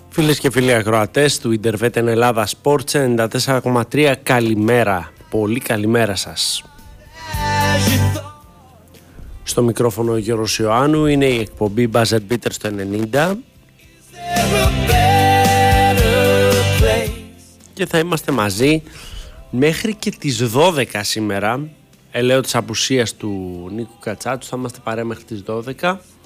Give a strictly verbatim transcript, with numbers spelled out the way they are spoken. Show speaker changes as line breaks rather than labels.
Φίλες και φίλοι ακροατές του Ιντερβέτεν Ελλάδα Sports ενενήντα τέσσερα κόμμα τρία, καλημέρα, πολύ καλημέρα σας. Στο μικρόφωνο ο Γιώργος Ιωάννου, είναι η εκπομπή Buzzer Beater στο ενενήντα και θα είμαστε μαζί μέχρι και τις δώδεκα σήμερα. Ελέω της απουσίας του Νίκου Κατσάτσου, θα είμαστε παρέα μέχρι τις δώδεκα.